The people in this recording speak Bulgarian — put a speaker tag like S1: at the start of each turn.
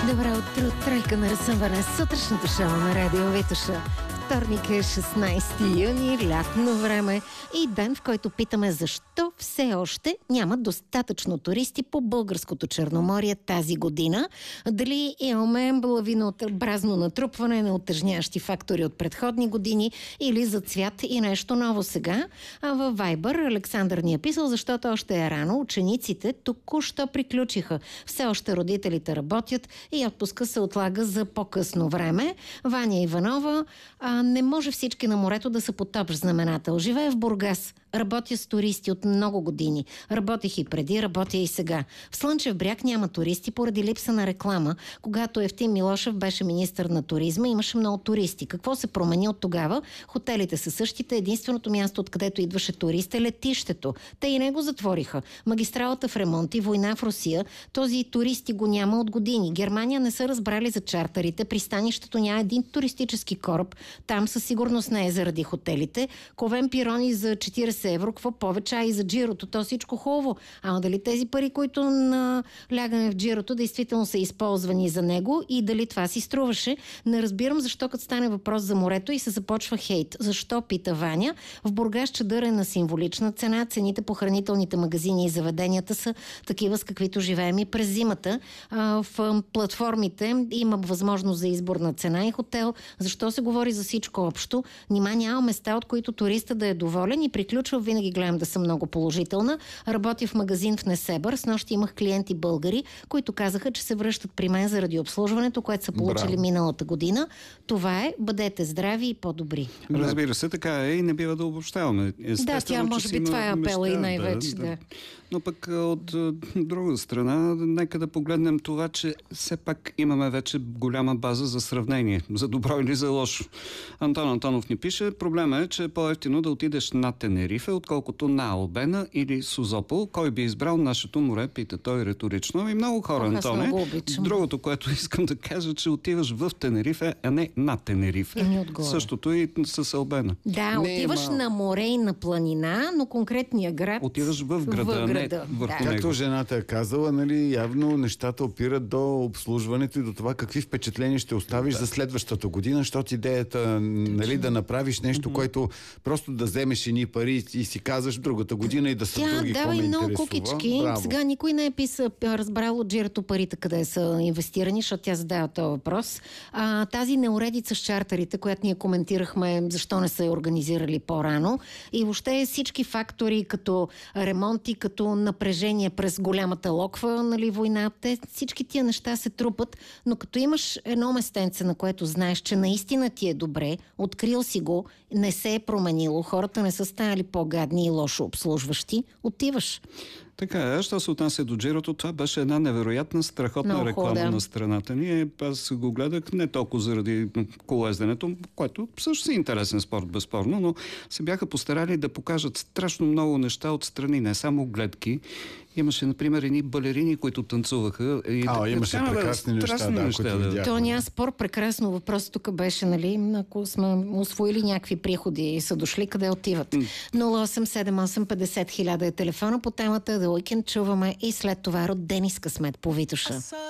S1: Добро утро, тройка на разсъмване, сутрешното шоу на Радио Витоша. Вторник е 16 юни, лятно време и ден, в който питаме защо все още няма достатъчно туристи по българското Черноморие тази година. Дали имаме лавинообразно натрупване на утежнящи фактори от предходни години или за цвят и нещо ново сега. А във Viber Александър ни е писал, защото още е рано. Учениците току-що приключиха. Все още родителите работят и отпуска се отлага за по-късно време. Ваня Иванова: не може всички на морето да са потопш знаменател. Живее в Бургас. Работя с туристи от много години. Работех и преди, работя и сега. В Слънчев бряг няма туристи поради липса на реклама. Когато Евтим Милошев беше министър на туризма, имаше много туристи. Какво се промени от тогава? Хотелите са същите. Единственото място, откъдето идваше турист, е летището. Те и него затвориха. Магистралата в ремонт и война в Русия. Този туристи го няма от години. Германия не са разбрали за чартерите. Пристанището няма един туристически кораб. Там със сигурност не е заради хотелите. Ковен пирони за 40 евро, какво повече, а и за джирото, то всичко хубаво. Ама дали тези пари, които лягаме в джирото, действително са използвани за него и дали това си струваше? Не разбирам защо като стане въпрос за морето и се започва хейт. Защо, пита Ваня? В Бургас чадър е на символична цена. Цените по хранителните магазини и заведенията са такива, с каквито живеем и през зимата. В платформите има възможност за избор на цена и хотел. Защо се говори за всичко общо? Нима няма места, от които туриста да е доволен и приключва. Винаги гледам да съм много положителна. Работя в магазин в Несебър. Снощи имах клиенти българи, които казаха, че се връщат при мен заради обслужването, което са получили миналата година. Това е. Бъдете здрави и по-добри.
S2: Разбира се, така е и не бива да обобщаваме.
S1: Да, тя може би това е апела и най-вече. Да.
S2: Но пък от друга страна, нека да погледнем това, че все пак имаме вече голяма база за сравнение. За добро или за лошо. Антон Антонов ни пише: проблема е, че е по-евтино да отидеш на Тенерифе, отколкото на Албена или Созопол. Кой би избрал нашето море, пита той риторично. И много хора, Антоне. Другото, което искам да кажа, че отиваш в Тенерифе, а не на Тенерифе. Същото и с Албена.
S1: Да, отиваш на море и на планина, но конкретния град...
S2: Отиваш в града, не върху него.
S3: Както жената е казала, нали, явно нещата опират до обслужването и до това какви впечатления ще оставиш за следващата година, защото идеята, нали, да направиш нещо, което просто да вземеш едни пари и си казваш другата година и да са други, какво ме
S1: много
S3: интересува.
S1: кукички.
S3: Браво. Сега
S1: никой не е разбрал от джирото парите къде са инвестирани, защото тя задава този въпрос. Тази неуредица с чартерите, която ние коментирахме, защо не са организирали по-рано, и въобще всички фактори, като ремонти, като напрежение през голямата локва, нали, война, всички тия неща се трупат, но като имаш едно местенце, на което знаеш, че наистина ти е добре, открил си го, не се е променило, хората не са станали по-гадни и лошо обслужващи, отиваш.
S2: Така е, що се отнася до джирото, това беше една невероятна, страхотна реклама на страната ни. Аз го гледах не толкова заради колезденето, което също си интересен спорт, безспорно, но се бяха постарали да покажат страшно много неща отстрани, не само гледки. Имаше, например, едни балерини, които танцуваха.
S3: Имаше прекрасни неща, които видяхме.
S1: То няма спор, прекрасно. Въпрос тук беше, нали, ако сме усвоили някакви приходи и са дошли, къде отиват. 087850 000 е телефона по темата The Weekend. Чуваме и след това Родени с късмет по Витоша.